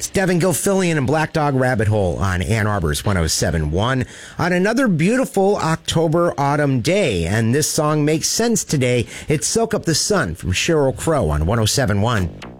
Devin Gilfillian and Black Dog Rabbit Hole on Ann Arbor's 107.1 on another beautiful October autumn day. And this song makes sense today. It's Soak Up the Sun from Sheryl Crow on 107.1.